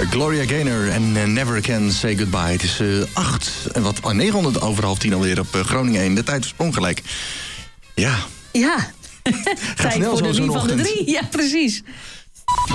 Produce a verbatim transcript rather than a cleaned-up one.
Gloria Gaynor en uh, Never Can Say Goodbye. Het is uh, acht en wat oh, negenhonderd over half tien alweer op uh, Groningen één. De tijd versprong gelijk. Ja. Ja. Tijd snel voor zo de zo'n wie van de ochtend. drie. Ja, precies.